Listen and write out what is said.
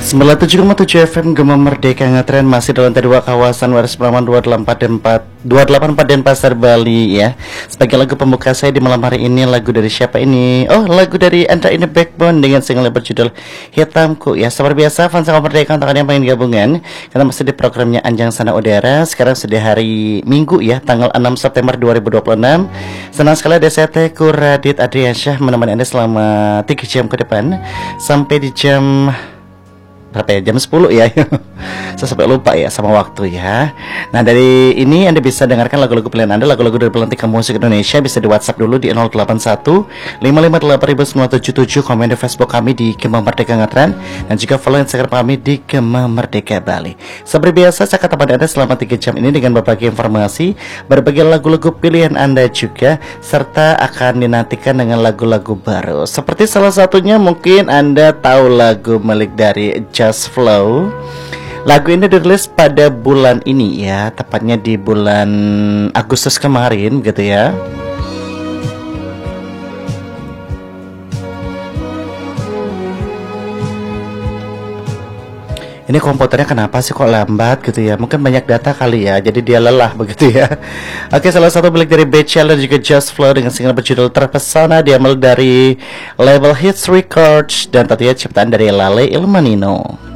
97,7 FM Gema Merdeka ngetren masih dalam T2 kawasan Waris Peraman 284 Denpasar Bali ya. Sebagai lagu pembuka saya di malam hari ini, lagu dari siapa ini? Oh, lagu dari Andra in the Backbone dengan single berjudul Hitamku ya. Seperti biasa fans Gema Merdeka untuk kalian yang pengen gabungan karena masih di programnya Anjang Sana Udara. Sekarang sudah hari Minggu ya, tanggal 6 September 2026. Senang sekali ada saya Teku Radit Adriansyah menemani Anda selama 3 jam ke depan sampai di jam berapa ya? Jam 10 ya. Saya sampai lupa ya sama waktu ya. Nah, dari ini Anda bisa dengarkan lagu-lagu pilihan Anda, lagu-lagu dari pelantikan musik Indonesia. Bisa di WhatsApp dulu di 081 558 komen di Facebook kami di Gema Merdeka Ngetren, dan juga follow Instagram kami di Gema Merdeka Bali. Seperti biasa saya kata pada Anda selama 3 jam ini dengan berbagai informasi, berbagai lagu-lagu pilihan Anda juga, serta akan dinantikan dengan lagu-lagu baru. Seperti salah satunya mungkin Anda tahu lagu milik dari Just Flow. Lagu ini dirilis pada bulan ini ya, tepatnya di bulan Agustus kemarin gitu ya. Ini komputernya kenapa sih kok lambat gitu ya? Mungkin banyak data kali ya, jadi dia lelah begitu ya. Oke, salah satu milik dari Bachelor juga Just Flow dengan single berjudul Terpesona, diambil dari label Hits Records dan tentunya ciptaan dari Lale Ilmanino.